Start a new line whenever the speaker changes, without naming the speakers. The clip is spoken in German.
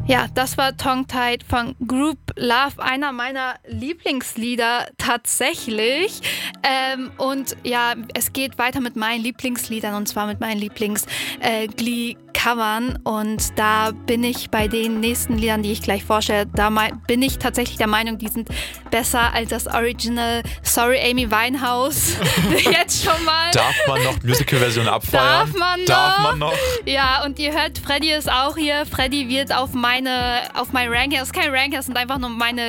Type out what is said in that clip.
Ja, das war Tongue-Tied von Group Love, einer meiner Lieblingslieder tatsächlich. Und ja, es geht weiter mit meinen Lieblingsliedern und zwar mit meinen Lieblings-Glee-Covern. Und da bin ich bei den nächsten Liedern, die ich gleich vorstelle, bin ich tatsächlich der Meinung, die sind besser als das Original Sorry Amy Winehouse. Jetzt schon mal.
Darf man noch Musical-Version abfeiern?
Darf man noch? Ja, und ihr hört, Freddy ist auch hier. Freddy wird auf mein Ranking, das ist kein Ranking, das sind einfach nur meine